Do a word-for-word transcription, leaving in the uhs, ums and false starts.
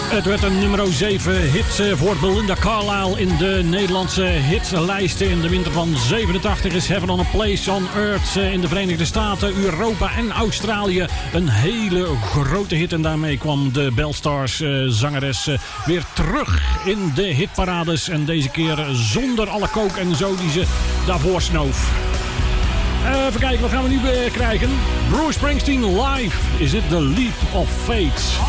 Het werd een nummer zeven hit voor Belinda Carlisle in de Nederlandse hitlijsten. In de winter van zevenentachtig is Heaven on a Place on Earth in de Verenigde Staten, Europa en Australië een hele grote hit. En daarmee kwam de Belstars zangeres weer terug in de hitparades. En deze keer zonder alle kook en zo die ze daarvoor snoof. Even kijken, wat gaan we nu krijgen? Bruce Springsteen live. Is it The Leap of Faith?